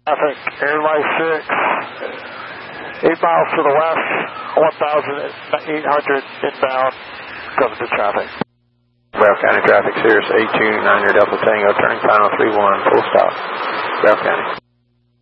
Traffic, Airline 6, 8 miles to the west, 1,800 inbound, covered the traffic. Broward County traffic, Cirrus 829er Delta Tango, turning final 31, full stop, Broward County.